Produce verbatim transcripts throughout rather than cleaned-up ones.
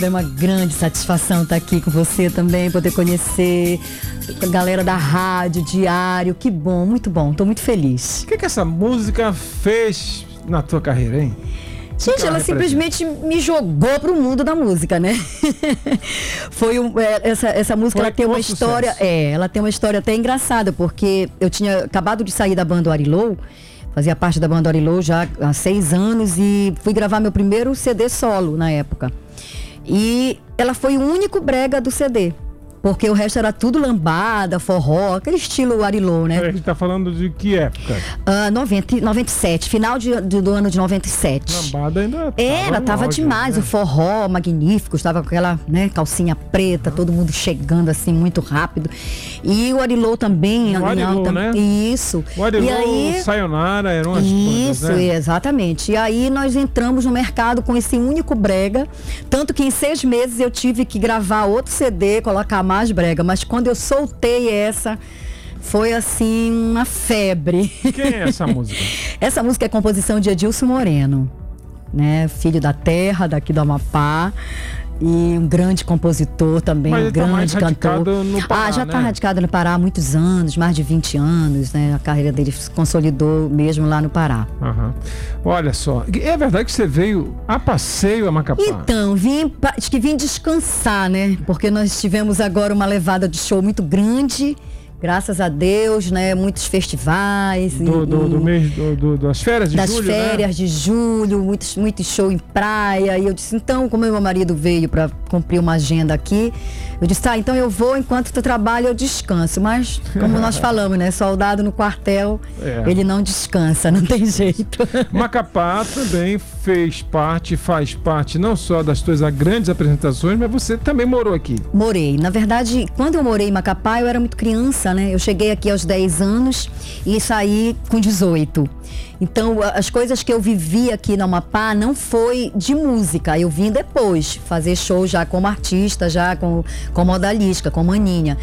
É uma grande satisfação estar aqui com você também, poder conhecer a galera da rádio, diário. Que bom, muito bom, estou muito feliz. O que que essa música fez na tua carreira, hein? Gente, ela, ela simplesmente me jogou pro mundo da música, né? Foi um, é, essa, essa música, Foi ela tem uma história, sucesso. é, ela tem uma história até engraçada, porque eu tinha acabado de sair da banda Arilô, fazia parte da banda Arilô já há seis anos e fui gravar meu primeiro C D solo na época. E ela foi o único brega do C D. Porque o resto era tudo lambada, forró, aquele estilo Arilô, né? A gente tá falando de que época? Uh, noventa, noventa e sete, final de, de, do ano de noventa e sete. Lambada ainda tava Era, tava auge, demais, né? O forró magnífico, estava com aquela, né, calcinha preta, uhum. Todo mundo chegando assim muito rápido. E o Arilô também, o Arilô, alta, né? Isso. O Arilô, e aí, Sayonara, eram as Isso, bandas, né? Exatamente. E aí nós entramos no mercado com esse único brega, tanto que em seis meses eu tive que gravar outro C D, colocar mais brega, mas quando eu soltei essa, foi assim uma febre. Quem é essa música? Essa música é composição de Edilson Moreno, né? Filho da terra, daqui do Amapá. E um grande compositor também, Mas um ele tá mais grande cantor. radicado no Pará, ah, já está né? radicado no Pará há muitos anos, mais de vinte anos, né? A carreira dele se consolidou mesmo lá no Pará. Uhum. Olha só, é verdade que você veio a passeio a Macapá? Então, vim, acho que vim descansar, né? Porque nós tivemos agora uma levada de show muito grande. Graças a Deus, né? Muitos festivais. Do, e, do, do mês, do, do, das férias de das julho, Das férias né? de julho, muitos, muitos show em praia. E eu disse, então, como meu marido veio para cumprir uma agenda aqui, eu disse, tá, então eu vou, enquanto tu trabalha, eu descanso. Mas, como nós falamos, né? Soldado no quartel, é. Ele não descansa, não tem jeito. Macapá também fez parte, faz parte, não só das tuas grandes apresentações, mas você também morou aqui. Morei. Na verdade, quando eu morei em Macapá, eu era muito criança, né? Eu cheguei aqui aos dez anos e saí com dezoito. Então, as coisas que eu vivi aqui no Amapá não foi de música. Eu vim depois fazer show já como artista, já com, como odalisca, como Aninha.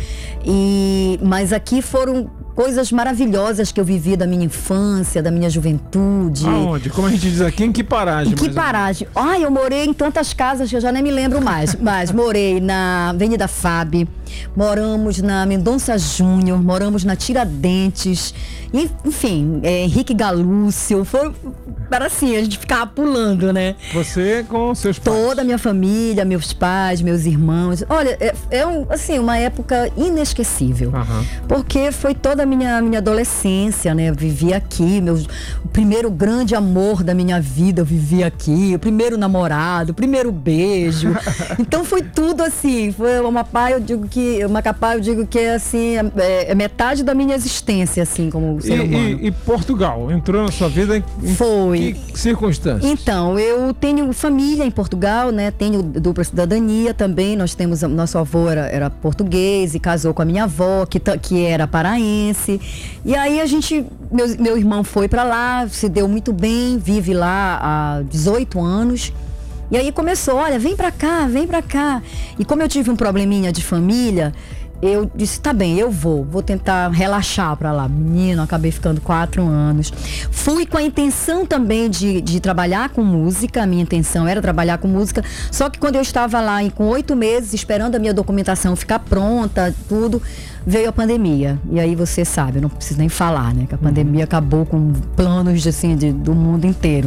E, mas aqui foram coisas maravilhosas que eu vivi da minha infância, da minha juventude. Aonde? Como a gente diz aqui, em que paragem? Em que paragem? Ai, eu morei em tantas casas que eu já nem me lembro mais. Mas morei na Avenida Fábio, moramos na Mendonça Júnior, moramos na Tiradentes, enfim, é, Henrique Galúcio. Foi, era assim, a gente ficava pulando, né? Você com seus pais? Toda a minha família, meus pais, meus irmãos. Olha, é, é um, assim, uma época inesquecível. Uhum. Porque foi toda a minha, minha adolescência, né? Eu vivi aqui, meu, o primeiro grande amor da minha vida eu vivi aqui, o primeiro namorado, o primeiro beijo. Então foi tudo assim, foi o Amapá, eu digo que, o Macapá, eu digo que é assim, é, é metade da minha existência, assim, como ser e, humano. E, e Portugal, entrou na sua vida em, em foi. que circunstâncias? Então, eu tenho família em Portugal, né? Tenho dupla cidadania também, nós temos, nosso avô era, era português e casou com a minha avó, que, que era paraense. E aí a gente, meu, meu irmão foi pra lá, se deu muito bem, vive lá há dezoito anos. E aí começou, olha, vem pra cá, vem pra cá. E como eu tive um probleminha de família, eu disse, tá bem, eu vou, vou tentar relaxar pra lá. Menino, acabei ficando quatro anos. Fui com a intenção também de, de trabalhar com música, a minha intenção era trabalhar com música, só que quando eu estava lá e com oito meses, esperando a minha documentação ficar pronta, tudo, veio a pandemia. E aí você sabe, eu não preciso nem falar, né, que a pandemia acabou com planos de, assim, de, do mundo inteiro.